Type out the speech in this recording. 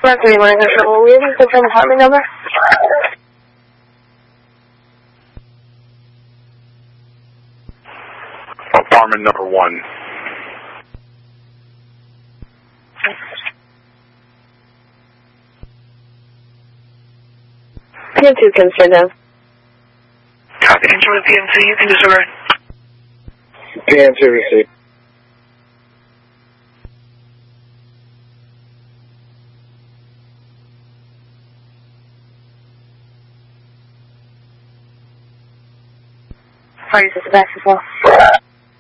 Front 3, line control. Will you confirm apartment number? Apartment number 1. PM2, consider. Copy, control PM2, you can disregard. PM2 received. Parties at the back as well.